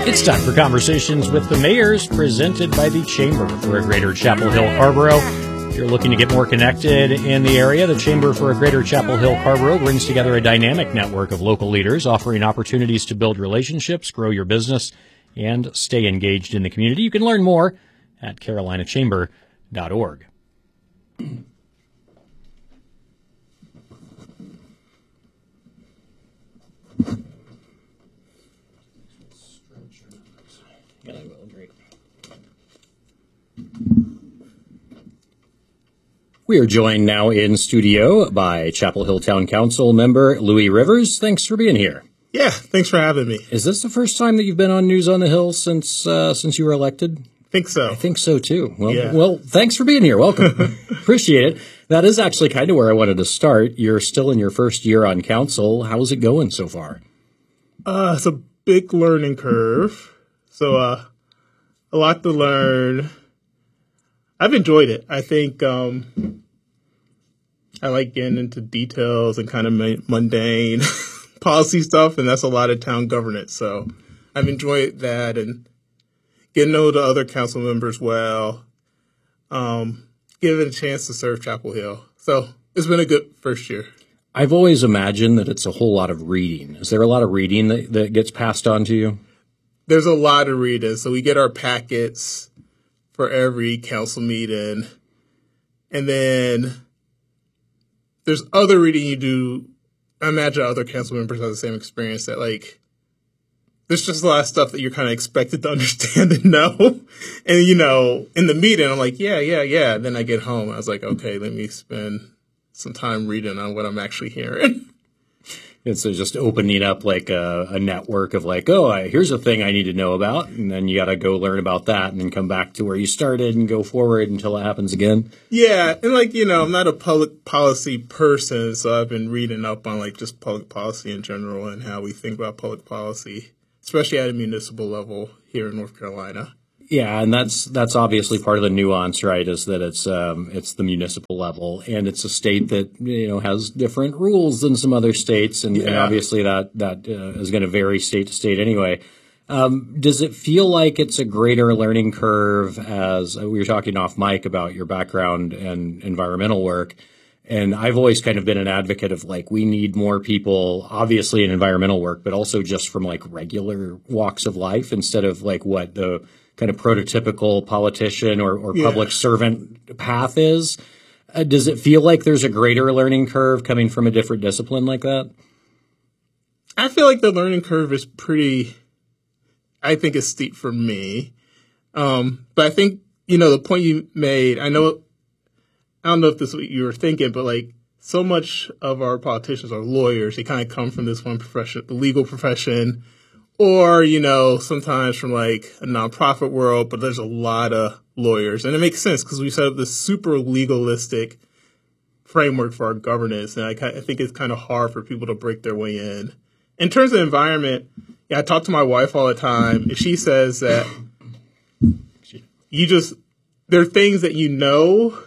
It's time for Conversations with the Mayors, presented by the Chamber for a Greater Chapel Hill Carrboro. If you're looking to get more connected in the area, the Chamber for a Greater Chapel Hill Carrboro brings together a dynamic network of local leaders offering opportunities to build relationships, grow your business, and stay engaged in the community. You can learn more at carolinachamber.org. We are joined now in studio by Chapel Hill Town Council member Louis Rivers. Thanks for being here. Yeah, thanks for having me. Is this the first time that you've been on News on the Hill since you were elected? Think so. I think so too. Well, yeah. Well, thanks for being here. Welcome. Appreciate it. That is actually kind of where I wanted to start. You're still in your first year on council. How's it going so far? It's a big learning curve. So a lot to learn. I've enjoyed it. I think I like getting into details and kind of mundane policy stuff, and that's a lot of town governance. So I've enjoyed that and getting to know the other council members well, giving a chance to serve Chapel Hill. So it's been a good first year. I've always imagined that it's a whole lot of reading. Is there a lot of reading that gets passed on to you? There's a lot of reading. So we get our packets for every council meeting. And then there's other reading you do. I imagine other council members have the same experience that, like, there's just a lot of stuff that you're kind of expected to understand and know. And, you know, in the meeting, I'm like, yeah. Then I get home. I was like, okay, let me spend some time reading on what I'm actually hearing. And so just opening up like a network of like, here's a thing I need to know about. And then you got to go learn about that and then come back to where you started and go forward until it happens again. Yeah. And like, you know, I'm not a public policy person. So I've been reading up on like just public policy in general and how we think about public policy, especially at a municipal level here in North Carolina. Yeah, and that's obviously part of the nuance, right? Is that it's the municipal level, and it's a state that has different rules than some other states, and obviously that is going to vary state to state anyway. Does it feel like it's a greater learning curve? As we were talking off mic about your background and environmental work, and I've always kind of been an advocate of like we need more people, obviously in environmental work, but also just from like regular walks of life instead of like what the kind of prototypical politician or public servant path is. Does it feel like there's a greater learning curve coming from a different discipline like that? I feel like the learning curve is I think it's steep for me. But I think, the point you made, I don't know if this is what you were thinking, but like so much of our politicians are lawyers. They kind of come from this one profession, the legal profession, or, sometimes from like a nonprofit world, but there's a lot of lawyers. And it makes sense because we set up this super legalistic framework for our governance. And I think it's kind of hard for people to break their way in. In terms of environment, I talk to my wife all the time, and she says that there are things that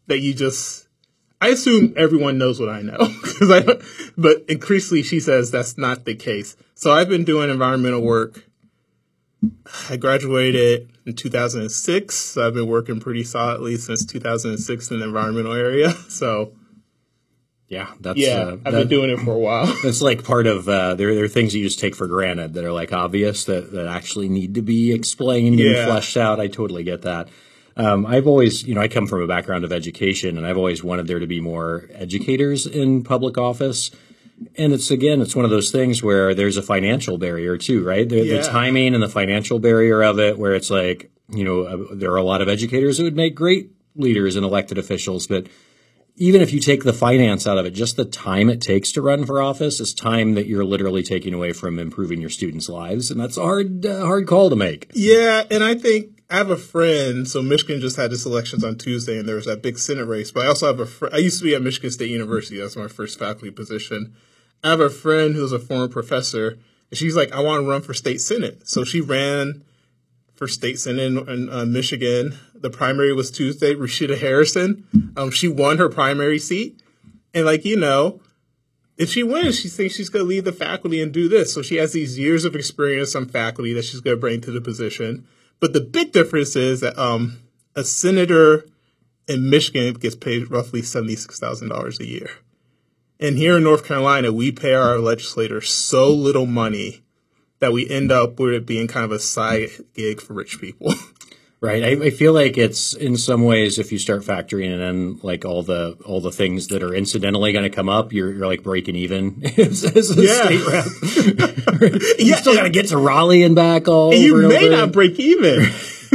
I assume everyone knows what I know, but increasingly she says that's not the case. So I've been doing environmental work. I graduated in 2006. So I've been working pretty solidly since 2006 in the environmental area. So I've been doing it for a while. It's like part of there are things you just take for granted that are like obvious that actually need to be explained and fleshed out. I totally get that. I've always, I come from a background of education, and I've always wanted there to be more educators in public office. And it's one of those things where there's a financial barrier too, right? The timing and the financial barrier of it, where it's like, there are a lot of educators who would make great leaders and elected officials, but even if you take the finance out of it, just the time it takes to run for office is time that you're literally taking away from improving your students' lives. And that's a hard call to make. Yeah. And I think I have a friend. So Michigan just had its elections on Tuesday, and there was that big Senate race. But I also have I used to be at Michigan State University. That's my first faculty position. I have a friend who's a former professor, and she's like, I want to run for state Senate. So she ran for state Senate in Michigan. The primary was Tuesday. Rashida Harrison. She won her primary seat. And if she wins, she thinks she's going to lead the faculty and do this. So she has these years of experience on faculty that she's going to bring to the position. But the big difference is that a senator in Michigan gets paid roughly $76,000 a year. And here in North Carolina, we pay our legislators so little money that we end up with it being kind of a side gig for rich people. Right. I feel like it's in some ways, if you start factoring in like all the things that are incidentally going to come up, you're like breaking even as a state rep. You still got to get to Raleigh and back all and over. You may not break even.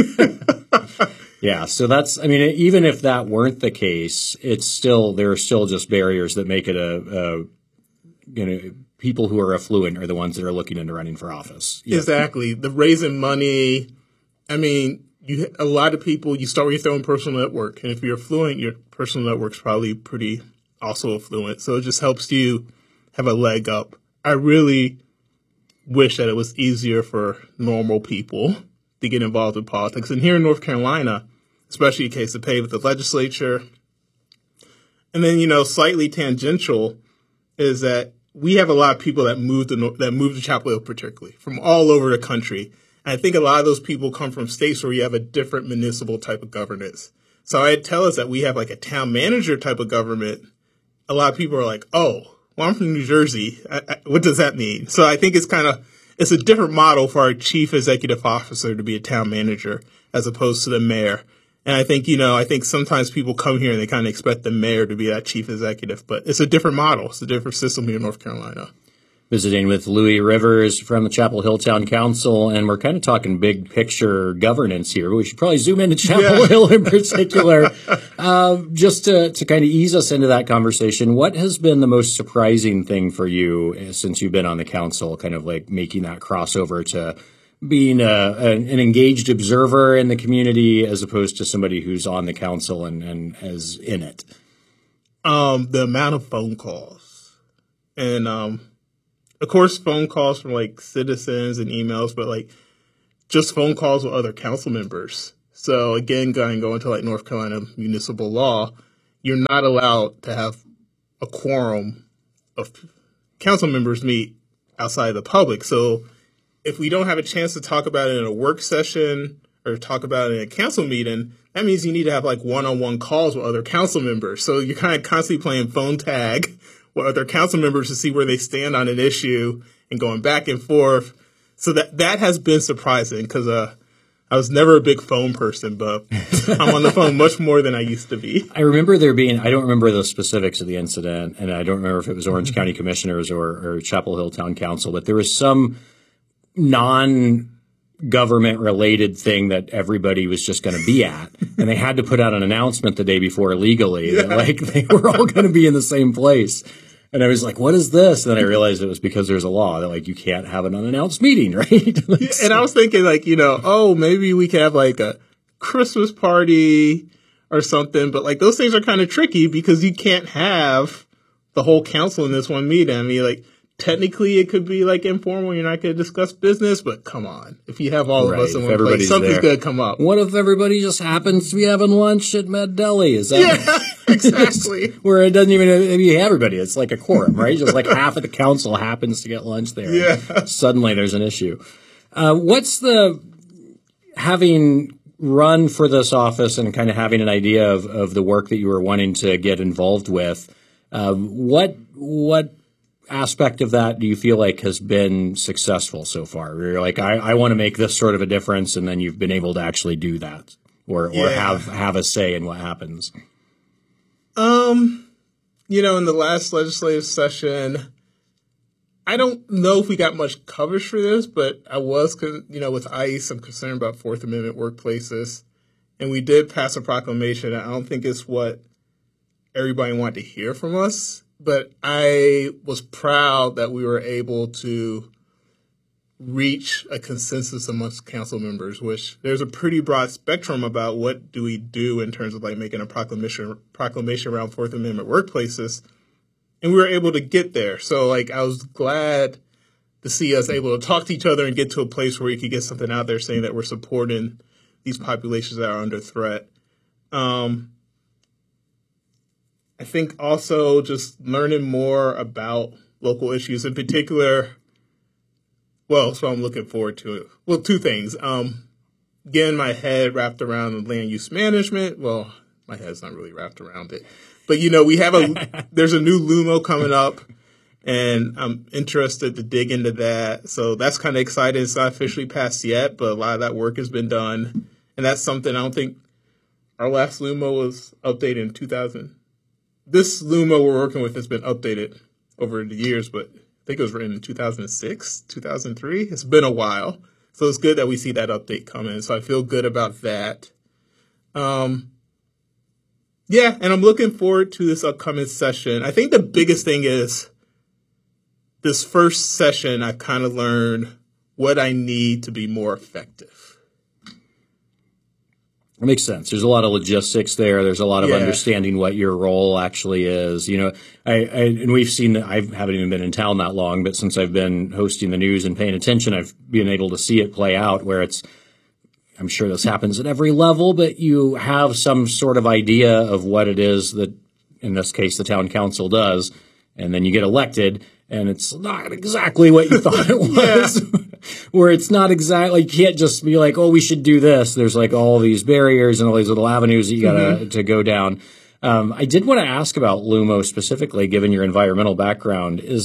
Yeah. So that's, I mean, even if that weren't the case, there are still just barriers that make it people who are affluent are the ones that are looking into running for office. Yeah. Exactly. The raising money. I mean, a lot of people, you start with your own personal network. And if you're affluent, your personal network's probably pretty also affluent. So it just helps you have a leg up. I really wish that it was easier for normal people to get involved in politics. And here in North Carolina, especially in case of pay with the legislature. And then, slightly tangential is that we have a lot of people that moved to Chapel Hill, particularly from all over the country. And I think a lot of those people come from states where you have a different municipal type of governance. So I'd tell us that we have like a town manager type of government. A lot of people are like, oh, well, I'm from New Jersey. What does that mean? So I think it's a different model for our chief executive officer to be a town manager as opposed to the mayor. And I think sometimes people come here and they kind of expect the mayor to be that chief executive, but it's a different model. It's a different system here in North Carolina. Visiting with Louis Rivers from the Chapel Hill Town Council, and we're kind of talking big picture governance here. We should probably zoom into Chapel Hill in particular, just to kind of ease us into that conversation. What has been the most surprising thing for you since you've been on the council, kind of like making that crossover to being an engaged observer in the community as opposed to somebody who's on the council and is in it? The amount of phone calls and, of course, phone calls from like citizens and emails, but like just phone calls with other council members. So again, going to like North Carolina municipal law, you're not allowed to have a quorum of council members meet outside of the public. So if we don't have a chance to talk about it in a work session or talk about it in a council meeting, that means you need to have like one-on-one calls with other council members. So you're kind of constantly playing phone tag with other council members to see where they stand on an issue and going back and forth. So that has been surprising because I was never a big phone person, but I'm on the phone much more than I used to be. I remember I don't remember the specifics of the incident, and I don't remember if it was Orange County Commissioners or Chapel Hill Town Council, but there was some non-government related thing that everybody was just going to be at, and they had to put out an announcement the day before legally that like they were all going to be in the same place. And I was like, what is this? And then I realized it was because there's a law that like you can't have an unannounced meeting, right? And I was thinking like, maybe we could have like a Christmas party or something, but like those things are kind of tricky because you can't have the whole council in this one meeting. I mean, like technically it could be like informal. You're not going to discuss business, but come on. If you have all of us in one place, something's going to come up. What if everybody just happens to be having lunch at Med Deli? Is that exactly. Where it doesn't even be everybody. It's like a quorum, right? Just like half of the council happens to get lunch there. Yeah. Suddenly there's an issue. Having run for this office and kind of having an idea of the work that you were wanting to get involved with, what aspect of that do you feel like has been successful so far? Where you're like, I want to make this sort of a difference, and then you've been able to actually do that or have a say in what happens? In the last legislative session, I don't know if we got much coverage for this, but I was, with ICE, I'm concerned about Fourth Amendment workplaces. And we did pass a proclamation. I don't think it's what everybody wanted to hear from us, but I was proud that we were able to reach a consensus amongst council members, which there's a pretty broad spectrum about what do we do in terms of like making a proclamation around Fourth Amendment workplaces. And we were able to get there. So like I was glad to see us able to talk to each other and get to a place where we could get something out there saying that we're supporting these populations that are under threat. I I think also just learning more about local issues in particular. Well, so I'm looking forward to it. Well, two things. Getting my head wrapped around land use management. Well, my head's not really wrapped around it. But, there's a new LUMO coming up, and I'm interested to dig into that. So that's kind of exciting. It's not officially passed yet, but a lot of that work has been done. And that's something I don't think our last LUMO was updated in 2000. This LUMO we're working with has been updated over the years, but I think it was written in 2006, 2003. It's been a while. So it's good that we see that update coming. So I feel good about that. And I'm looking forward to this upcoming session. I think the biggest thing is this first session, I kind of learned what I need to be more effective. It makes sense. There's a lot of logistics there. There's a lot of understanding what your role actually is. And we've seen, I haven't even been in town that long, but since I've been hosting the news and paying attention, I've been able to see it play out where I'm sure this happens at every level, but you have some sort of idea of what it is that, in this case, the town council does, and then you get elected, and it's not exactly what you thought it was. Where it's not exactly, you can't just be like, oh, we should do this. There's like all these barriers and all these little avenues that you got to go down. I did want to ask about LUMO specifically, given your environmental background. Is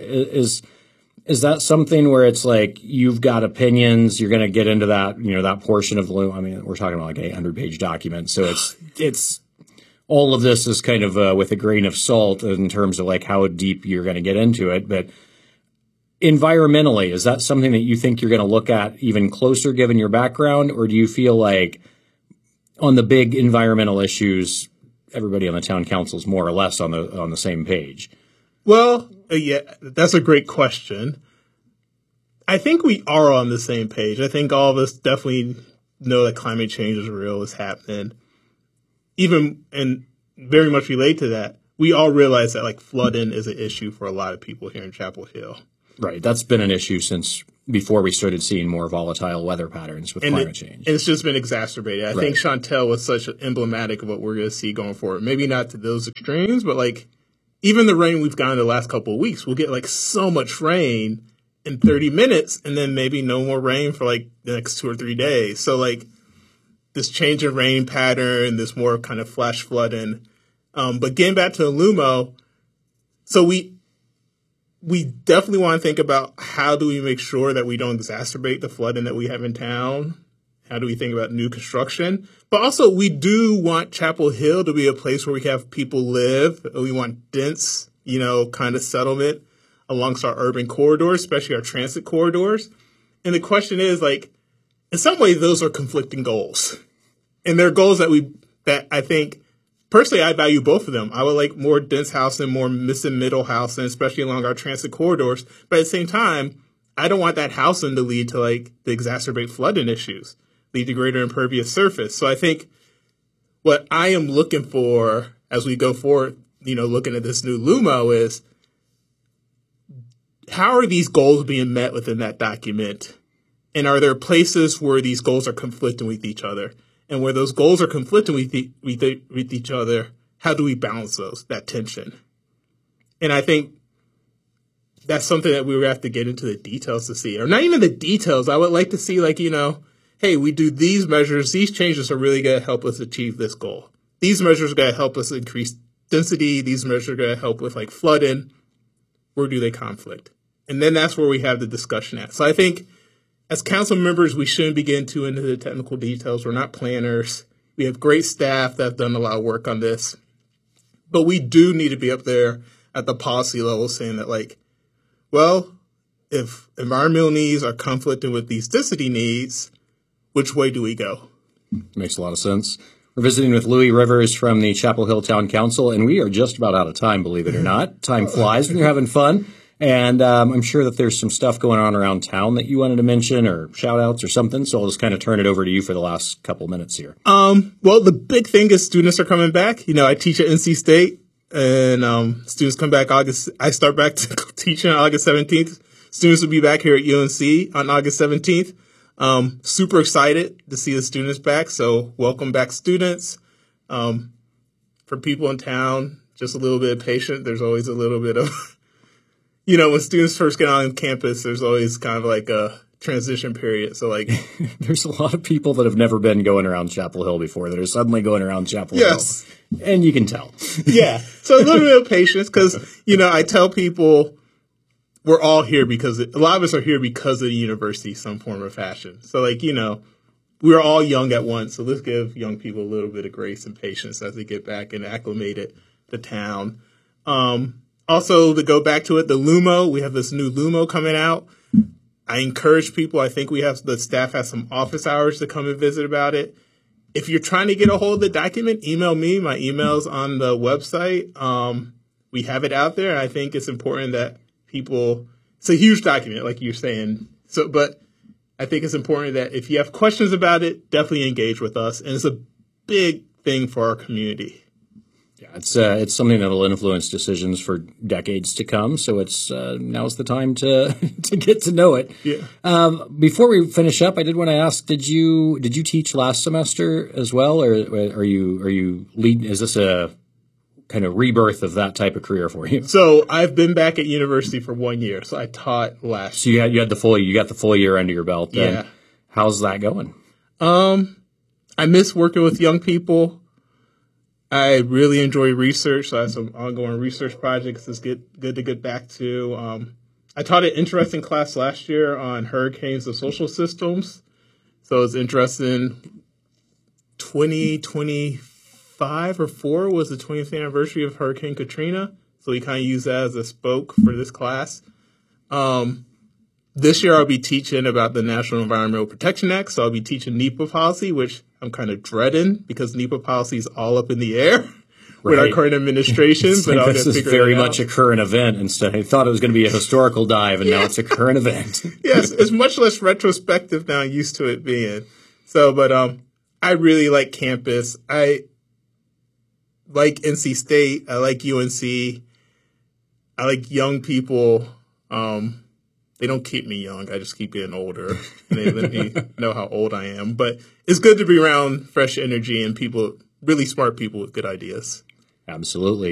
that something where it's like you've got opinions, you're going to get into that, that portion of the LUMO? I mean, we're talking about like a 100-page document. So it's all of this is kind of with a grain of salt in terms of like how deep you're going to get into it. But environmentally, is that something that you think you're going to look at even closer given your background? Or do you feel like on the big environmental issues, everybody on the town council is more or less on the same page? Well, that's a great question. I think we are on the same page. I think all of us definitely know that climate change is real, is happening. Even, and very much relate to that, we all realize that like flooding is an issue for a lot of people here in Chapel Hill. Right. That's been an issue since before we started seeing more volatile weather patterns with climate change. And it's just been exacerbated. I think Chantel was such emblematic of what we're going to see going forward. Maybe not to those extremes, but like even the rain we've gotten the last couple of weeks, we'll get like so much rain in 30 minutes and then maybe no more rain for like the next 2 or 3 days. So like this change in rain pattern, this more kind of flash flooding. But getting back to the LUMO, so we definitely want to think about how do we make sure that we don't exacerbate the flooding that we have in town? How do we think about new construction? But also we do want Chapel Hill to be a place where we have people live. We want dense, kind of settlement amongst our urban corridors, especially our transit corridors. And the question is like, in some ways those are conflicting goals. And they're goals that I think, personally, I value both of them. I would like more dense housing, more middle housing, especially along our transit corridors. But at the same time, I don't want that housing to lead to like the exacerbate flooding issues, lead to greater impervious surface. So I think what I am looking for as we go forward, looking at this new LUMO is how are these goals being met within that document? And are there places where these goals are conflicting with each other? And where those goals are conflicting with each other, how do we balance that tension? And I think that's something that we would have to get into the details to see. Or not even the details. I would like to see like, hey, we do these measures. These changes are really going to help us achieve this goal. These measures are going to help us increase density. These measures are going to help with like flooding. Where do they conflict? And then that's where we have the discussion at. So I think as council members, we shouldn't be getting too into the technical details. We're not planners. We have great staff that have done a lot of work on this. But we do need to be up there at the policy level saying that, like, well, if environmental needs are conflicting with these density needs, which way do we go? Makes a lot of sense. We're visiting with Louis Rivers from the Chapel Hill Town Council, and we are just about out of time, believe it or not. Time flies when you're having fun. And I'm sure that there's some stuff going on around town that you wanted to mention or shout outs or something. So I'll just kind of turn it over to you for the last couple minutes here. Well, the big thing is students are coming back. I teach at NC State and students come back I start back to teaching on August 17th. Students will be back here at UNC on August 17th. Super excited to see the students back. So welcome back, students. For people in town, just a little bit of patience. There's always a little bit of, when students first get on campus, there's always kind of like a transition period. So like, there's a lot of people that have never been going around Chapel Hill before that are suddenly going around Chapel yes. Hill. And you can tell. Yeah. So a little bit of patience because, I tell people we're all here because a lot of us are here because of the university, some form of fashion. So like, we're all young at once. So let's give young people a little bit of grace and patience as they get back and acclimated to town. Also, to go back to it, the Lumo, we have this new Lumo coming out. I encourage people. I think the staff has some office hours to come and visit about it. If you're trying to get a hold of the document, email me. My email's on the website. We have it out there. I think it's important that it's a huge document, like you're saying. But I think it's important that if you have questions about it, definitely engage with us. And it's a big thing for our community. Yeah, it's something that will influence decisions for decades to come. So now's the time to get to know it. Yeah. Before we finish up, I did want to ask: Did you teach last semester as well, or are you lead? Is this a kind of rebirth of that type of career for you? So I've been back at university for 1 year. So I taught last. So you got the full year under your belt. Then. Yeah. How's that going? I miss working with young people. I really enjoy research, so I have some ongoing research projects that's good to get back to. I taught an interesting class last year on hurricanes and social systems. So it's interesting. 2025 or 4 was the 20th anniversary of Hurricane Katrina. So we kind of use that as a spoke for this class. This year I'll be teaching about the National Environmental Protection Act. So I'll be teaching NEPA policy, which I'm kind of dreading because NEPA policy is all up in the air with our current administration. But this is very much a current event instead. I thought it was going to be a historical dive, and now it's a current event. Yes, it's much less retrospective now, used to it being. So, but I really like campus. I like NC State. I like UNC. I like young people. They don't keep me young. I just keep getting older. And they let me know how old I am. But it's good to be around fresh energy and people, really smart people with good ideas. Absolutely.